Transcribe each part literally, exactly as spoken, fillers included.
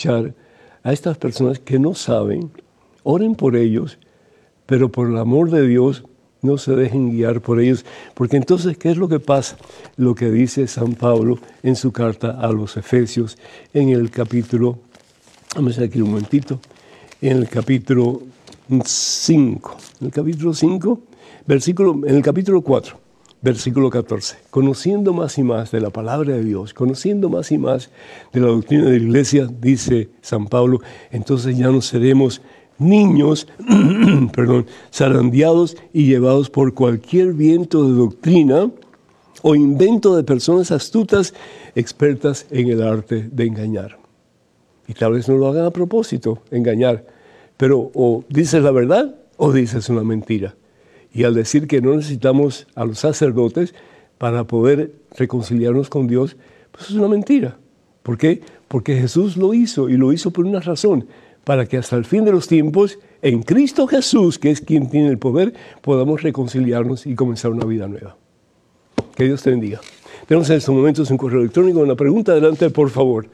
escuchar a estas personas que no saben, oren por ellos, pero por el amor de Dios no se dejen guiar por ellos, porque entonces, ¿qué es lo que pasa? Lo que dice San Pablo en su carta a los Efesios, en el capítulo, vamos a ver aquí un momentito, en el capítulo cinco, en el capítulo cinco, versículo, en el capítulo cuatro, versículo catorce, conociendo más y más de la palabra de Dios, conociendo más y más de la doctrina de la iglesia, dice San Pablo, entonces ya no seremos niños, perdón, zarandeados y llevados por cualquier viento de doctrina o invento de personas astutas, expertas en el arte de engañar. Y tal vez no lo hagan a propósito, engañar, pero o dices la verdad o dices una mentira. Y al decir que no necesitamos a los sacerdotes para poder reconciliarnos con Dios, pues es una mentira. ¿Por qué? Porque Jesús lo hizo y lo hizo por una razón, para que hasta el fin de los tiempos, en Cristo Jesús, que es quien tiene el poder, podamos reconciliarnos y comenzar una vida nueva. Que Dios te bendiga. Tenemos en estos momentos un correo electrónico, una pregunta. Adelante, por favor.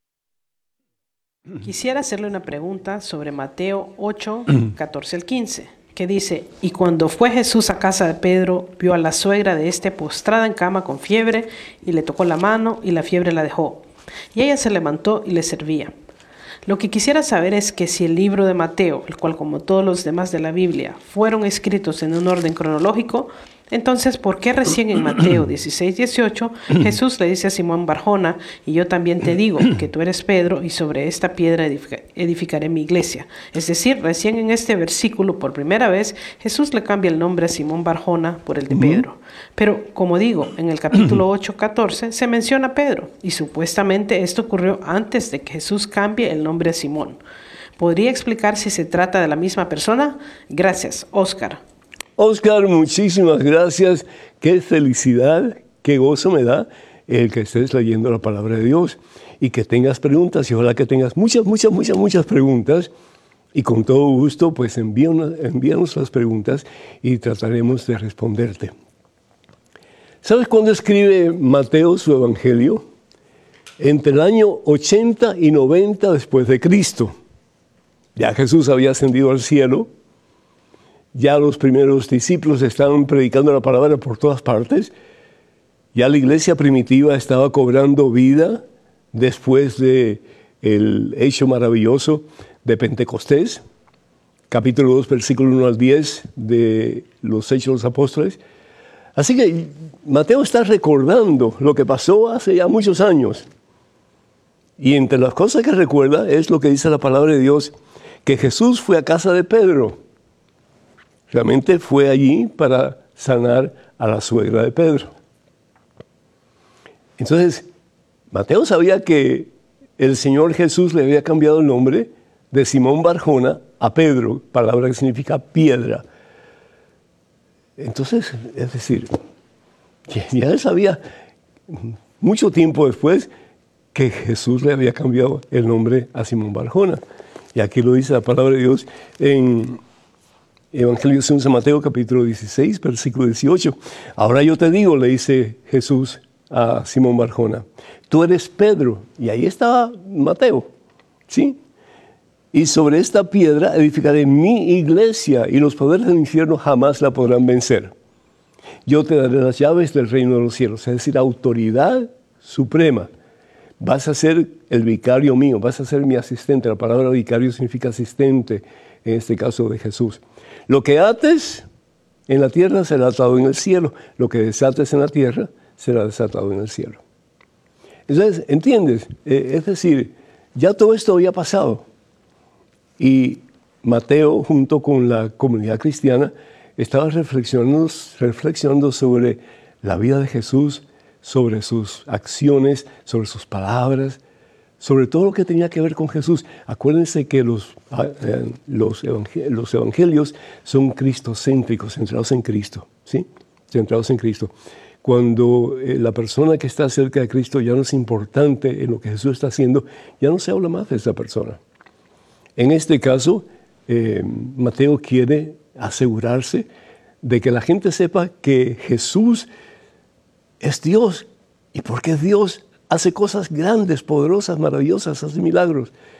Quisiera hacerle una pregunta sobre Mateo ocho, catorce al quince, que dice, y cuando fue Jesús a casa de Pedro, vio a la suegra de este postrada en cama con fiebre, y le tocó la mano, y la fiebre la dejó. Y ella se levantó y le servía. Lo que quisiera saber es que si el libro de Mateo, el cual como todos los demás de la Biblia, fueron escritos en un orden cronológico, entonces, ¿por qué recién en Mateo dieciséis, dieciocho, Jesús le dice a Simón Barjona, y yo también te digo que tú eres Pedro, y sobre esta piedra edific- edificaré mi iglesia? Es decir, recién en este versículo, por primera vez, Jesús le cambia el nombre a Simón Barjona por el de Pedro. Pero, como digo, en el capítulo ocho, catorce, se menciona a Pedro, y supuestamente esto ocurrió antes de que Jesús cambie el nombre a Simón. ¿Podría explicar si se trata de la misma persona? Gracias, Oscar. Oscar, muchísimas gracias. Qué felicidad, qué gozo me da el que estés leyendo la palabra de Dios y que tengas preguntas, y ojalá que tengas muchas, muchas, muchas, muchas preguntas, y con todo gusto, pues envíanos, envíanos las preguntas y trataremos de responderte. ¿Sabes cuándo escribe Mateo su evangelio? Entre el año ochenta y noventa después de Cristo. Ya Jesús había ascendido al cielo. Ya los primeros discípulos estaban predicando la palabra por todas partes. Ya la iglesia primitiva estaba cobrando vida después del hecho maravilloso de Pentecostés. Capítulo dos, versículo uno al diez de los Hechos de los Apóstoles. Así que Mateo está recordando lo que pasó hace ya muchos años. Y entre las cosas que recuerda es lo que dice la palabra de Dios, que Jesús fue a casa de Pedro. Realmente fue allí para sanar a la suegra de Pedro. Entonces, Mateo sabía que el Señor Jesús le había cambiado el nombre de Simón Barjona a Pedro, palabra que significa piedra. Entonces, es decir, ya él sabía mucho tiempo después que Jesús le había cambiado el nombre a Simón Barjona. Y aquí lo dice la palabra de Dios en Evangelio según San Mateo, capítulo dieciséis, versículo dieciocho. Ahora yo te digo, le dice Jesús a Simón Barjona, tú eres Pedro. Y ahí estaba Mateo, ¿sí? Y sobre esta piedra edificaré mi iglesia, y los poderes del infierno jamás la podrán vencer. Yo te daré las llaves del reino de los cielos, es decir, autoridad suprema. Vas a ser el vicario mío, vas a ser mi asistente. La palabra vicario significa asistente, en este caso de Jesús. Lo que ates en la tierra será atado en el cielo. Lo que desates en la tierra será desatado en el cielo. Entonces, ¿entiendes? Eh, es decir, ya todo esto había pasado. Y Mateo, junto con la comunidad cristiana, estaba reflexionando, reflexionando sobre la vida de Jesús, sobre sus acciones, sobre sus palabras, sobre todo lo que tenía que ver con Jesús. Acuérdense que los, eh, los, evangel- los evangelios son cristocéntricos, centrados en Cristo, ¿sí? Centrados en Cristo. Cuando eh, la persona que está cerca de Cristo ya no es importante en lo que Jesús está haciendo, ya no se habla más de esa persona. En este caso, eh, Mateo quiere asegurarse de que la gente sepa que Jesús es Dios. ¿Y porque Dios hace cosas grandes, poderosas, maravillosas, hace milagros?